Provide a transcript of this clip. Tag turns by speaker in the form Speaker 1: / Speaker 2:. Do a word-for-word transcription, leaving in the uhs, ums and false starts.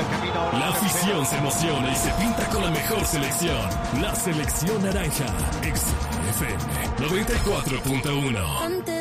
Speaker 1: el camino.
Speaker 2: La afición se emociona y se pinta con la mejor selección. La selección naranja. X F M noventa y cuatro punto uno.